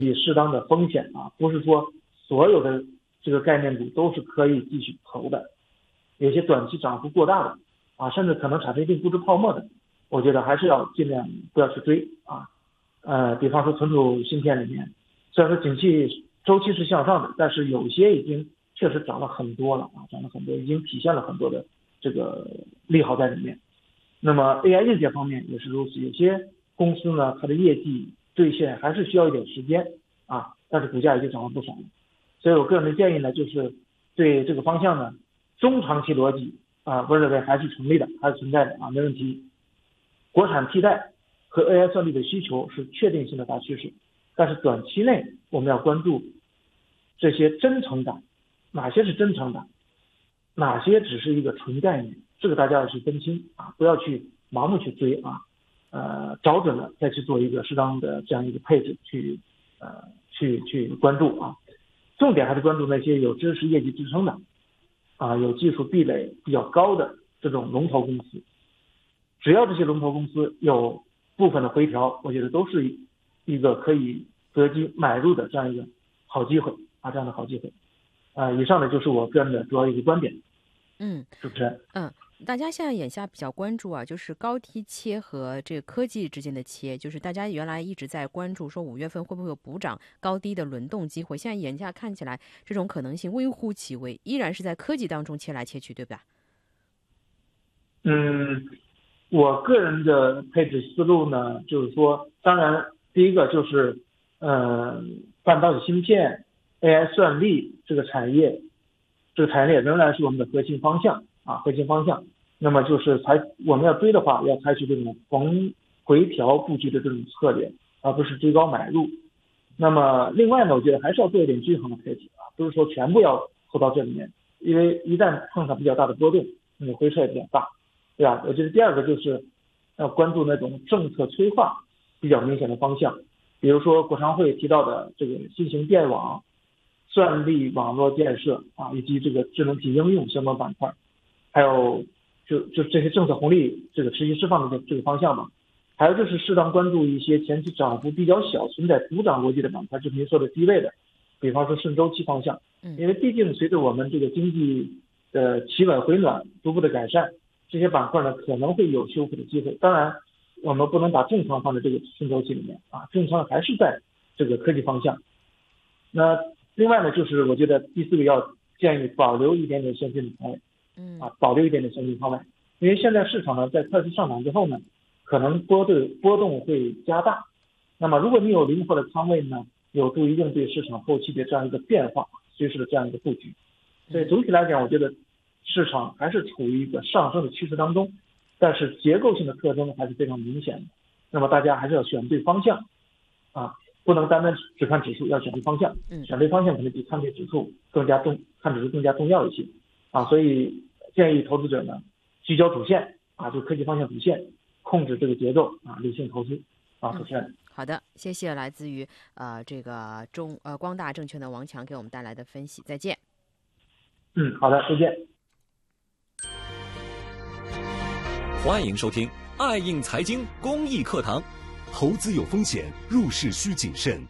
适当的风险啊，不是说所有的这个概念股都是可以继续投的，有些短期涨幅过大的啊，甚至可能产生一定估值泡沫的，我觉得还是要尽量不要去追啊。比方说存储芯片里面，虽然说景气周期是向上的，但是有些已经确实涨了很多了啊，涨了很多，已经体现了很多的这个利好在里面。那么 AI 硬件方面也是如此，有些公司呢，它的业绩兑现还是需要一点时间啊，但是股价已经涨了不少了。所以我个人的建议呢，就是对这个方向呢，中长期逻辑啊，我认为还是成立的，还是存在的啊，没问题。国产替代和 AI 算力的需求是确定性的大趋势，但是短期内我们要关注这些真成长，哪些是真成长，哪些只是一个纯概念，这个大家要去分清啊，不要去盲目去追啊，找准了再去做一个适当的这样一个配置去关注啊，重点还是关注那些有知识业绩支撑的啊，有技术壁垒比较高的这种龙头公司，只要这些龙头公司有部分的回调，我觉得都是一个可以择机买入的这样一个好机会啊，这样的好机会。以上呢就是我个人的主要一个观点。主持人。 大家现在眼下比较关注啊，就是高低切和这个科技之间的切，就是大家原来一直在关注说5月份会不会有补涨高低的轮动机会，现在眼下看起来这种可能性微乎其微，依然是在科技当中切来切去，对吧？ 我个人的配置思路呢，就是说，当然第一个就是半导体芯片 AI 算力这个产业链仍然是我们的核心方向啊，核心方向。那么就是我们要追的话，要采取这种逢回调布局的这种策略，而不是追高买入。那么另外呢，我觉得还是要做一点均衡的配置啊，不是说全部要投到这里面，因为一旦碰上比较大的波动，那个回撤也比较大，对吧？我觉得第二个就是要关注那种政策催化比较明显的方向，比如说国常会提到的这个新型电网、算力网络建设啊，以及这个智能体应用相关板块，还有就这些政策红利这个持续释放的这个方向嘛。还有就是适当关注一些前期涨幅比较小、存在补涨逻辑的板块，就是您说的低位的，比方说顺周期方向，因为毕竟随着我们这个经济的企稳回暖、逐步的改善，这些板块呢可能会有修复的机会。当然，我们不能把重仓放在这个顺周期里面啊，重仓还是在这个科技方向。那另外呢，就是我觉得第四个要建议保留一点点现金的仓位，保留一点点现金仓位，因为现在市场呢在快速上涨之后呢，可能波动会加大。那么如果你有灵活的仓位呢，有助于应对市场后期的这样一个变化，随时的这样一个布局。所以总体来讲，我觉得市场还是处于一个上升的趋势当中，但是结构性的特征还是非常明显的。那么大家还是要选对方向啊，不能单单只看指数，要选对方向。选对方向可能比看对指数看指数更加重要一些啊。所以建议投资者呢，聚焦主线啊，就科技方向主线，控制这个节奏啊，理性投资啊。主持人。 好的，谢谢来自于这个光大证券的王强给我们带来的分析，再见。 好的，再见。 欢迎收听爱映财经公益课堂。 投资有风险，入市需谨慎。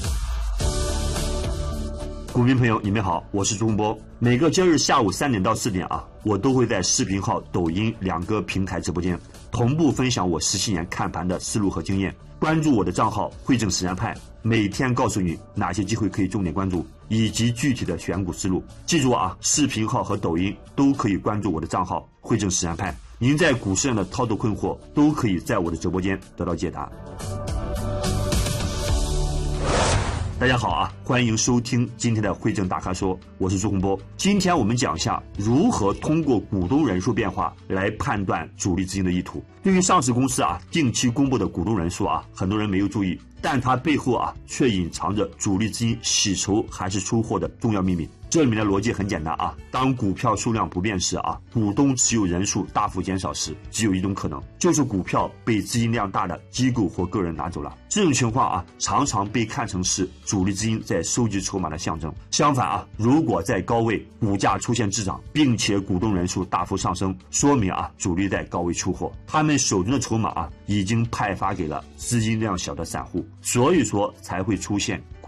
股民朋友，你们好，我是钟波。每个交易日下午3点到4点啊，我都会在视频号、抖音2个平台直播间同步分享我17年看盘的思路和经验。关注我的账号汇正实战派，每天告诉你哪些机会可以重点关注，以及具体的选股思路。记住啊，视频号和抖音都可以关注我的账号汇正实战派。您在股市上的操作困惑，都可以在我的直播间得到解答。大家好啊，欢迎收听今天的汇正大咖说，我是朱洪波。今天我们讲一下如何通过股东人数变化来判断主力资金的意图。对于上市公司啊定期公布的股东人数啊，很多人没有注意，但它背后啊却隐藏着主力资金洗筹还是出货的重要秘密。这里面的逻辑很简单啊，当股票数量不变时啊，股东持有人数大幅减少时，只有一种可能，就是股票被资金量大的机构或个人拿走了。这种情况啊，常常被看成是主力资金在收集筹码的象征。相反啊，如果在高位股价出现滞涨，并且股东人数大幅上升，说明啊主力在高位出货，他们手中的筹码啊已经派发给了资金量小的散户。 所以说才会出现